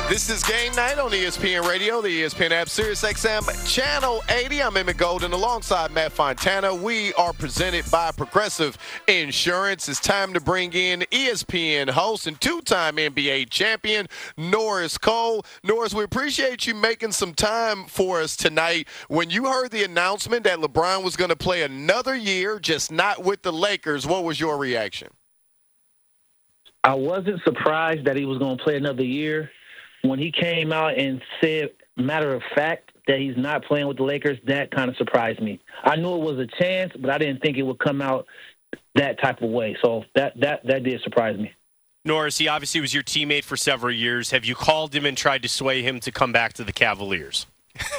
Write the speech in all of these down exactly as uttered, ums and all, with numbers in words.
This is Game Night on E S P N Radio, the E S P N app, Sirius X M, Channel eighty. I'm Emmett Golden alongside Matt Fontana. We are presented by Progressive Insurance. It's time to bring in E S P N host and two-time N B A champion, Norris Cole. Norris, we appreciate you making some time for us tonight. When you heard the announcement that LeBron was going to play another year, just not with the Lakers, what was your reaction? I wasn't surprised that he was going to play another year. When he came out and said, matter of fact, that he's not playing with the Lakers, that kind of surprised me. I knew it was a chance, but I didn't think it would come out that type of way. So that that that did surprise me. Norris, he obviously was your teammate for several years. Have you called him and tried to sway him to come back to the Cavaliers?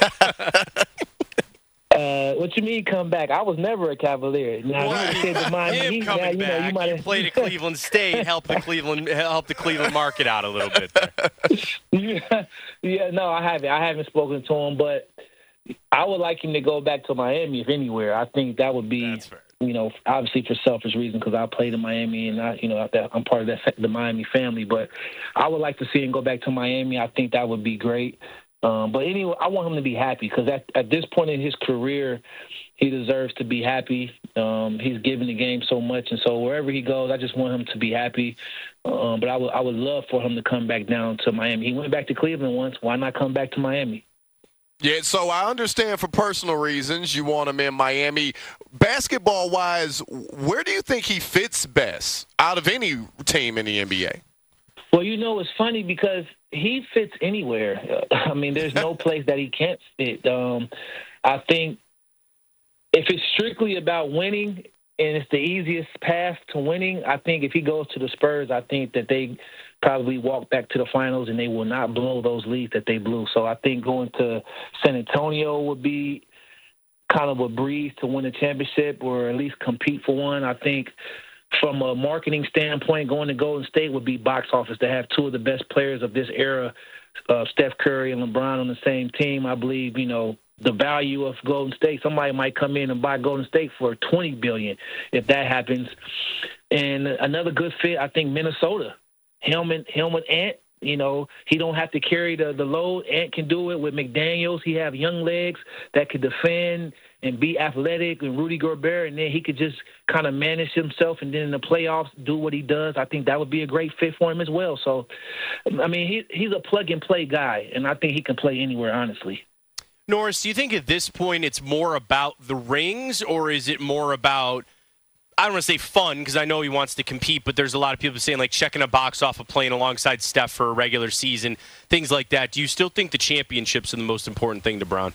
Uh, what you mean come back? I was never a Cavalier. Now, well, he said to mind, him he, coming now, you back, know, you, might have played at Cleveland State, help the Cleveland help the Cleveland market out a little bit there. yeah, yeah, no, I haven't. I haven't spoken to him, but I would like him to go back to Miami, if anywhere. I think that would be, you know, obviously for selfish reasons because I played in Miami and I, you know, I'm part of that the Miami family. But I would like to see him go back to Miami. I think that would be great. Um, but anyway, I want him to be happy because at, at this point in his career, he deserves to be happy. Um, he's given the game so much, and so wherever he goes, I just want him to be happy. Um, but I would I would love for him to come back down to Miami. He went back to Cleveland once. Why not come back to Miami? Yeah, so I understand for personal reasons you want him in Miami. Basketball-wise, where do you think he fits best out of any team in the N B A? Well, you know, it's funny because he fits anywhere. I mean, there's no place that he can't fit. Um, I think if it's strictly about winning and it's the easiest path to winning, I think if he goes to the Spurs, I think that they probably walk back to the finals and they will not blow those leads that they blew. So I think going to San Antonio would be kind of a breeze to win a championship or at least compete for one. I think from a marketing standpoint, going to Golden State would be box office to have two of the best players of this era, uh, Steph Curry and LeBron, on the same team. I believe, you know, the value of Golden State, somebody might come in and buy Golden State for twenty billion dollars if that happens. And another good fit, I think, Minnesota. Helmet, Helmet Ant, you know, he don't have to carry the, the load. Ant can do it with McDaniels. He have young legs that could defend and be athletic, and Rudy Gobert, and then he could just kind of manage himself and then in the playoffs do what he does. I think that would be a great fit for him as well. So, I mean, he, he's a plug-and-play guy, and I think he can play anywhere, honestly. Norris, do you think at this point it's more about the rings, or is it more about, I don't want to say fun because I know he wants to compete, but there's a lot of people saying like checking a box off of playing alongside Steph for a regular season, things like that. Do you still think the championships are the most important thing to Bron?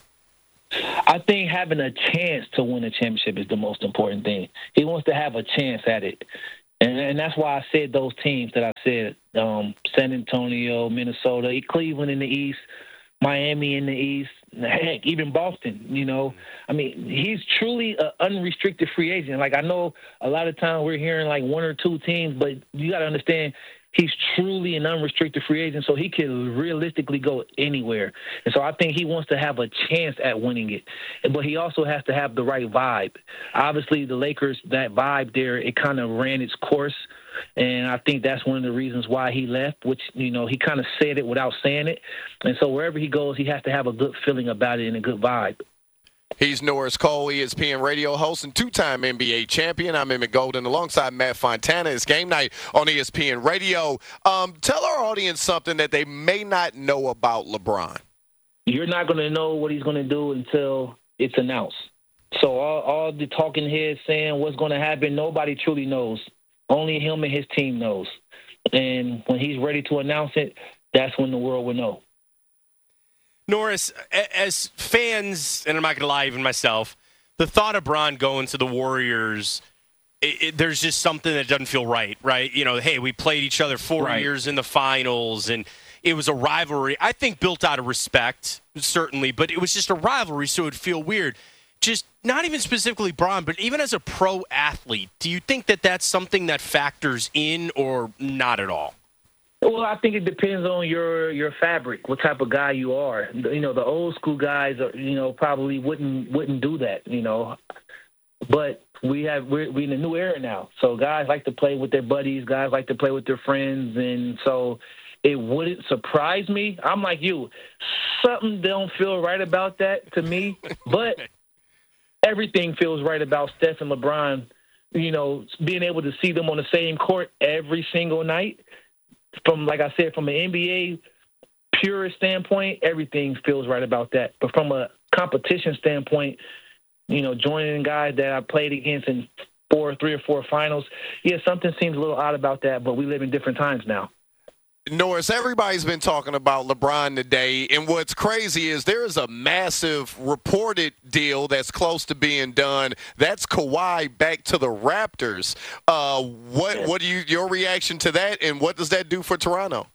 I think having a chance to win a championship is the most important thing. He wants to have a chance at it. And, and that's why I said those teams that I said, um, San Antonio, Minnesota, Cleveland in the East, Miami in the East, heck, even Boston, you know. I mean, he's truly an unrestricted free agent. Like, I know a lot of times we're hearing like one or two teams, but you got to understand he's truly an unrestricted free agent, so he can realistically go anywhere. And so I think he wants to have a chance at winning it. But he also has to have the right vibe. Obviously, the Lakers, that vibe there, it kind of ran its course. And I think that's one of the reasons why he left, which, you know, he kind of said it without saying it. And so wherever he goes, he has to have a good feeling about it and a good vibe. He's Norris Cole, E S P N radio host and two-time N B A champion. I'm Emmett Golden alongside Matt Fontana. It's Game Night on E S P N Radio. Um, tell our audience something that they may not know about LeBron. You're not going to know what he's going to do until it's announced. So all, all the talking heads saying what's going to happen, nobody truly knows. Only him and his team knows. And when he's ready to announce it, that's when the world will know. Norris, as fans, and I'm not going to lie, even myself, the thought of Bron going to the Warriors, it, it, there's just something that doesn't feel right, right? You know, hey, we played each other four right. years in the finals, and it was a rivalry, I think built out of respect, certainly, but it was just a rivalry, so it would feel weird. Just not even specifically Bron, but even as a pro athlete, do you think that that's something that factors in or not at all? Well, I think it depends on your your fabric, what type of guy you are. You know, the old school guys, are, you know, probably wouldn't wouldn't do that. You know, but we have we're, we're in a new era now, so guys like to play with their buddies, guys like to play with their friends, and so it wouldn't surprise me. I'm like you. Something don't feel right about that to me, but everything feels right about Steph and LeBron, you know, being able to see them on the same court every single night. From, like I said, from an N B A purist standpoint, everything feels right about that. But from a competition standpoint, you know, joining guys that I played against in four, three or four finals, yeah, something seems a little odd about that, but we live in different times now. Norris, everybody's been talking about LeBron today, and what's crazy is there is a massive reported deal that's close to being done. That's Kawhi back to the Raptors. Uh, what what do you your reaction to that, and what does that do for Toronto?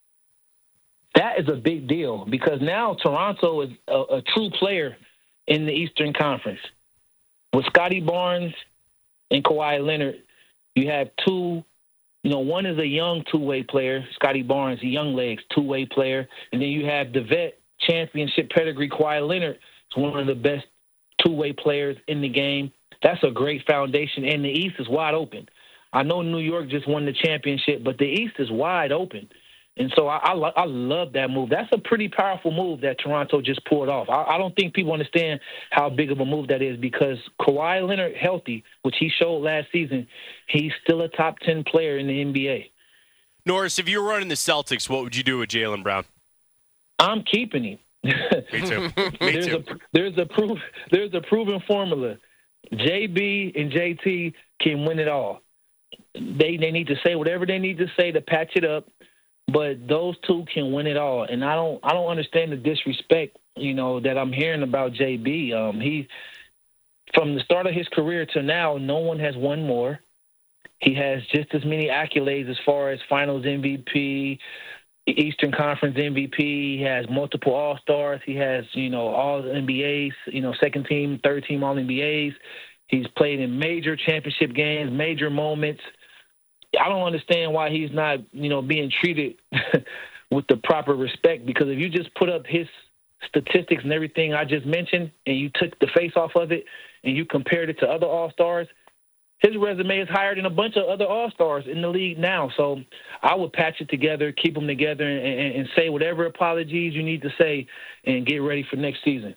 That is a big deal because now Toronto is a, a true player in the Eastern Conference. With Scotty Barnes and Kawhi Leonard, you have two. You know, one is a young two-way player, Scotty Barnes, a young legs two-way player, and then you have the vet championship pedigree Kawhi Leonard. Is one of the best two-way players in the game. That's a great foundation, and the East is wide open. I know New York just won the championship, but the East is wide open. And so I, I, lo- I love that move. That's a pretty powerful move that Toronto just pulled off. I, I don't think people understand how big of a move that is because Kawhi Leonard healthy, which he showed last season, he's still a top ten player in the N B A. Norris, if you were running the Celtics, what would you do with Jaylen Brown? I'm keeping him. Me too. Me there's too. A, there's, a proof, there's a proven formula. J B and J T can win it all. They, they need to say whatever they need to say to patch it up. But those two can win it all, and I don't. I don't understand the disrespect, you know, that I'm hearing about J B. Um, he, from the start of his career to now, no one has won more. He has just as many accolades as far as Finals M V P, Eastern Conference M V P. He has multiple All Stars. He has, you know, all N B As. You know, second team, third team All N B As. He's played in major championship games, major moments. I don't understand why he's not, you know, being treated with the proper respect because if you just put up his statistics and everything I just mentioned and you took the face off of it and you compared it to other All-Stars, his resume is higher than a bunch of other All-Stars in the league now. So I would patch it together, keep them together, and, and, and say whatever apologies you need to say and get ready for next season.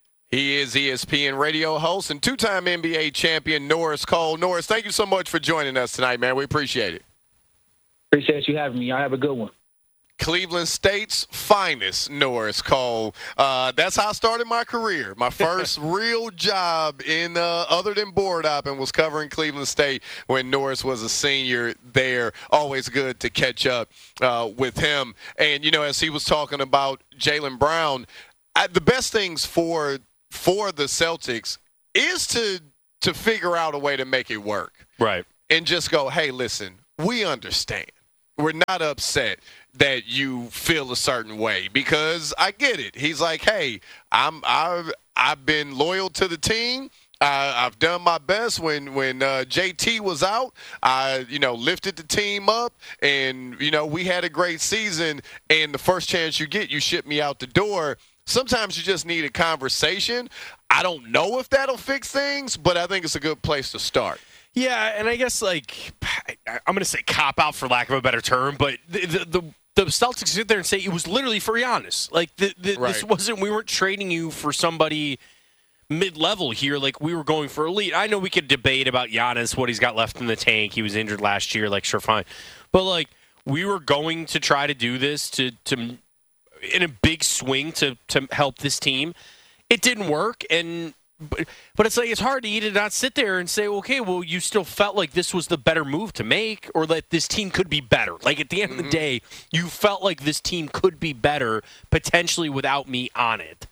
He is E S P N radio host and two-time N B A champion Norris Cole. Norris, thank you so much for joining us tonight, man. We appreciate it. Appreciate you having me. Y'all have a good one. Cleveland State's finest, Norris Cole. Uh, that's how I started my career. My first real job in uh, other than board hopping was covering Cleveland State when Norris was a senior there. Always good to catch up uh, with him. And, you know, as he was talking about Jaylen Brown, I, the best things for for the Celtics is to to figure out a way to make it work. Right. And just go, hey, listen, we understand. We're not upset that you feel a certain way because I get it. He's like, hey, I'm I've I've been loyal to the team. Uh, I've done my best when when uh, J T was out. I you know lifted the team up, and you know we had a great season. And the first chance you get, you ship me out the door. Sometimes you just need a conversation. I don't know if that'll fix things, but I think it's a good place to start. Yeah, and I guess, like, I'm going to say cop out for lack of a better term, but the the, the, the Celtics sit there and say it was literally for Giannis. Like, the, the, right. this wasn't – we weren't trading you for somebody mid-level here. Like, we were going for elite. I know we could debate about Giannis, what he's got left in the tank. He was injured last year. Like, sure, fine. But, like, we were going to try to do this to to – in a big swing to to help this team. It didn't work, and but, but it's like it's hard to you to not sit there and say, okay, well, you still felt like this was the better move to make, or that this team could be better. Like at the end mm-hmm. of the day, you felt like this team could be better potentially without me on it.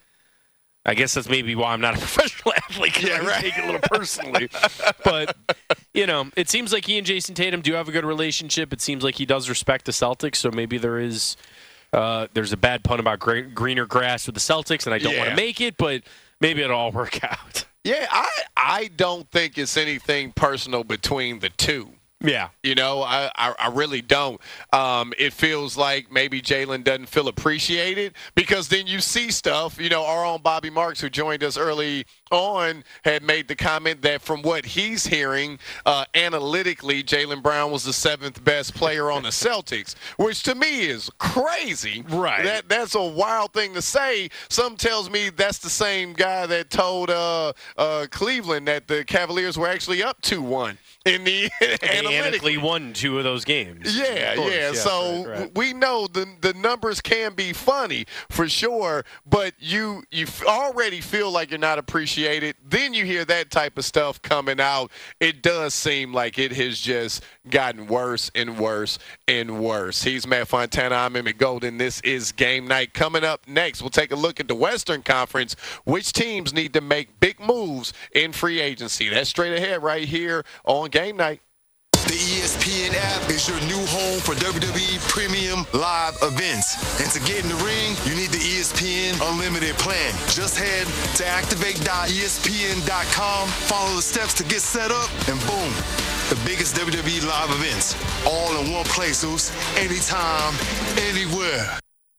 I guess that's maybe why I'm not a professional athlete, because yeah, I right. take it a little personally. But, you know, it seems like he and Jason Tatum do have a good relationship. It seems like he does respect the Celtics, so maybe there is uh, there's a bad pun about gra- greener grass with the Celtics, and I don't yeah. want to make it, but maybe it'll all work out. Yeah, I I don't think it's anything personal between the two. Yeah. You know, I, I, I really don't. Um, it feels like maybe Jalen doesn't feel appreciated because then you see stuff. You know, our own Bobby Marks, who joined us early on, had made the comment that from what he's hearing, uh, analytically, Jaylen Brown was the seventh best player on the Celtics, which to me is crazy. Right. That That's a wild thing to say. Some tells me that's the same guy that told uh, uh, Cleveland that the Cavaliers were actually up two one. In the analytically won two of those games. Yeah, course, yeah. yeah. So right, right. we know the the numbers can be funny for sure, but you you already feel like you're not appreciated. Then you hear that type of stuff coming out. It does seem like it has just gotten worse and worse and worse. He's Matt Fontana. I'm Emmett Golden. This is Game Night. Coming up next, we'll take a look at the Western Conference. Which teams need to make big moves in free agency? That's straight ahead right here on Game Night. The E S P N app is your new home for W W E Premium Live events. And to get in the ring, you need the E S P N Unlimited plan. Just head to activate dot E S P N dot com, follow the steps to get set up, and boom, the biggest W W E live events. All in one place, Zeus. Anytime, anywhere.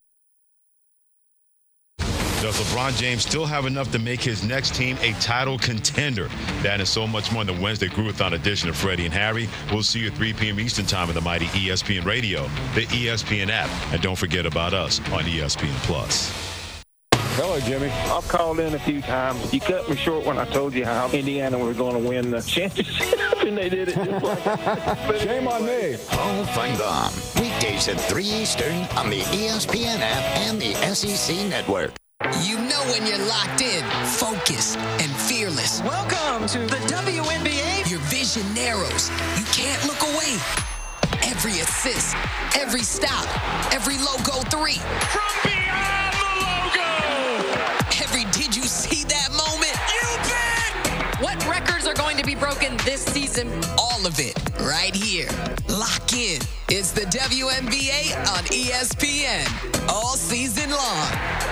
Does LeBron James still have enough to make his next team a title contender? That and so much more in the Wednesday Groovathon edition of Freddie and Harry. We'll see you at three p.m. Eastern Time on the mighty E S P N Radio, the E S P N app, and don't forget about us on E S P N Plus. Hello, Jimmy. I've called in a few times. You cut me short when I told you how Indiana was going to win the championship, and they did it just like that. Shame on me. Paul Feinbaum, weekdays at three Eastern on the E S P N app and the S E C Network. You know when you're locked in, focused, and fearless. Welcome to the W N B A. Your vision narrows. You can't look away. Every assist, every stop, every logo three. From beyond the logo. Every did you see that moment? You bet. What records are going to be broken this season? All of it right here. Lock in. It's the W N B A on E S P N all season long.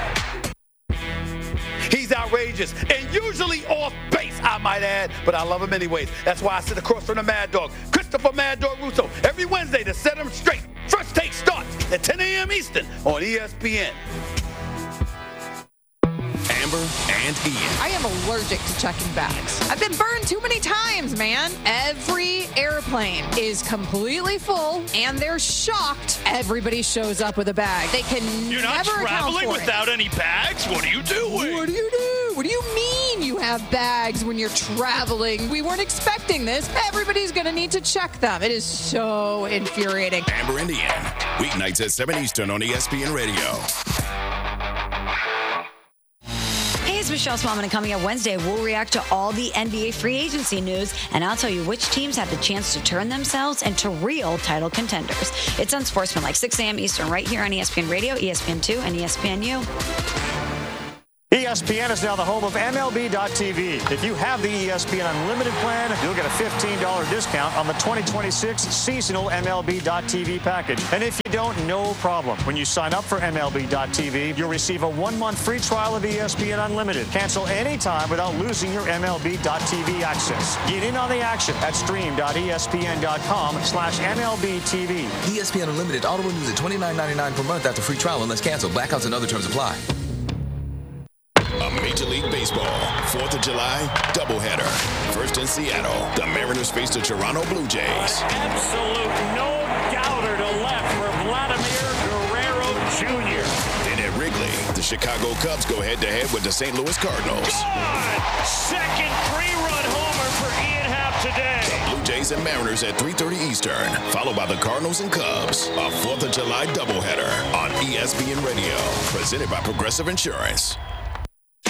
He's outrageous and usually off base, I might add, but I love him anyways. That's why I sit across from the Mad Dog, Christopher Mad Dog Russo, every Wednesday to set him straight. First Take starts at ten a.m. Eastern on E S P N. Amber and Ian. I am allergic to checking bags. I've been burned too many times, man. Every airplane is completely full, and they're shocked everybody shows up with a bag. They can You're never not traveling account for without it. any bags? What are you doing? What do you do? What do you mean you have bags when you're traveling? We weren't expecting this. Everybody's going to need to check them. It is so infuriating. Amber and Ian, weeknights at seven Eastern on E S P N Radio. Hey, it's Michelle Smallman, and coming up Wednesday, we'll react to all the N B A free agency news, and I'll tell you which teams have the chance to turn themselves into real title contenders. It's Unsportsmanlike, six a.m. Eastern, right here on E S P N Radio, E S P N two, and E S P N U. E S P N is now the home of M L B dot T V. If you have the E S P N Unlimited plan, you'll get a fifteen dollars discount on the twenty twenty-six seasonal M L B dot T V package. And if you don't, no problem. When you sign up for M L B dot T V, you'll receive a one-month free trial of E S P N Unlimited. Cancel anytime without losing your M L B dot T V access. Get in on the action at stream dot E S P N dot com slash M L B T V. E S P N Unlimited auto renews at twenty-nine ninety-nine per month after free trial unless canceled. Blackouts and other terms apply. A Major League Baseball fourth of July doubleheader. First in Seattle, the Mariners face the Toronto Blue Jays. Absolute no doubter to left for Vladimir Guerrero Junior Then at Wrigley, the Chicago Cubs go head-to-head with the Saint Louis Cardinals. God! Second three-run homer for Ian Happ today. The Blue Jays and Mariners at three thirty Eastern, followed by the Cardinals and Cubs. A fourth of July doubleheader on E S P N Radio, presented by Progressive Insurance.